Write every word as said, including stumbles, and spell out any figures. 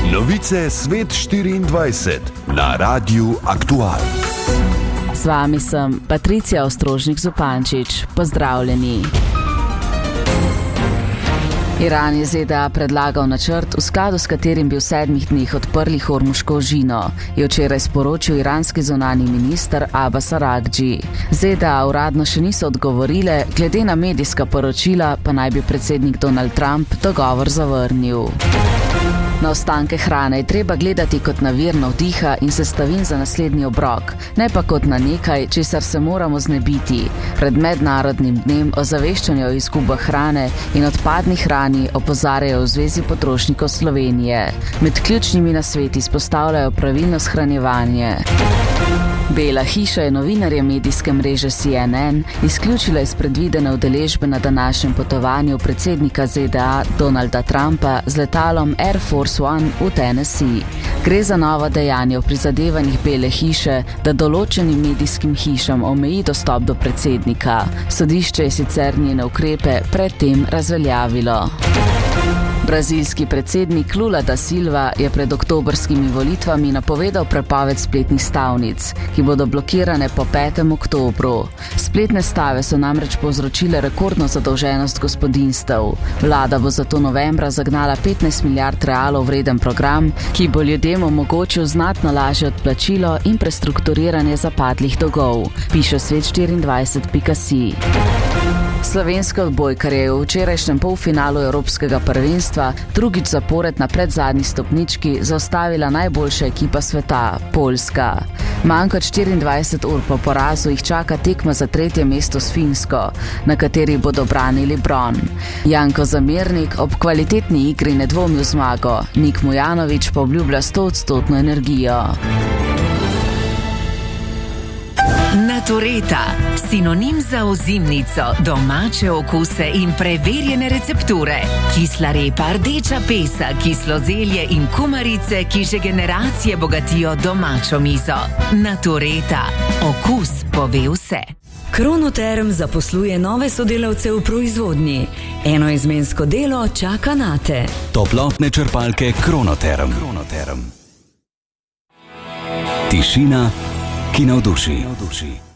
Novice Svet štiriindvajset na Radiu Aktual. S vami sem Patricija Ostrožnik-Zupančič. Pozdravljeni. Iran je Z D A predlagal načrt, v skladu s katerim bi v sedmih dneh odprli Hormuško ožino, je včeraj sporočil iranski zunanji minister Abbas Araghči. Z D A uradno še niso odgovorile, glede na medijska poročila pa naj bi predsednik Donald Trump dogovor zavrnil. Na ostanke hrane je treba gledati kot na vir navdiha in sestavin za naslednji obrok, ne pa kot na nekaj, česar se moramo znebiti. Pred mednarodnim dnem ozaveščanja o izgubah hrane in odpadni hrani opozarjajo v Zvezi potrošnikov Slovenije. Med ključnimi nasveti izpostavljajo pravilno shranjevanje. Bela hiša je novinarje medijske mreže C N N izključila iz predvidene udeležbe na današnjem potovanju predsednika Z D A Donalda Trumpa z letalom Air Force One v Tennessee. Gre za novo dejanje v prizadevanjih Bele hiše, da določenim medijskim hišam omeji dostop do predsednika. Sodišče je sicer njene ukrepe predtem razveljavilo. Brazilski predsednik Lula da Silva je pred oktobrskimi volitvami napovedal prepoved spletnih stavnic, ki bodo blokirane po petem oktobru. Spletne stave so namreč povzročile rekordno zadolženost gospodinjstev. Vlada bo zato novembra zagnala petnajst milijard realov vreden program, ki bo ljudem omogočil znatno lažje odplačilo in prestrukturiranje zapadlih dolgov, piše svet štiriindvajset pika si. Slovenske odbojkarje je v včerajšnjem polfinalu Evropskega prvenstva drugič zapored na predzadnji stopnički zaustavila najboljša ekipa sveta, Poljska. Manj kot štiriindvajset ur po porazu jih čaka tekma za tretje mesto s Finsko, na kateri bodo branili bron. Janko Zamernik ob kvalitetni igri ne dvomi v zmago, Nik Mujanović pa obljublja stoodstotno energijo. Natureta, sinonim za ozimnico, domače okuse in preverjene recepture. Kisla repa, rdeča pesa, kislo zelje in kumarice, ki že generacije bogatijo domačo mizo. Natureta, okus pove vse. Kronoterm zaposluje nove sodelavce v proizvodnji. Enoizmensko delo čaka nate. Toplotne črpalke Kronoterm. Kronoterm. Tišina, ki navduši.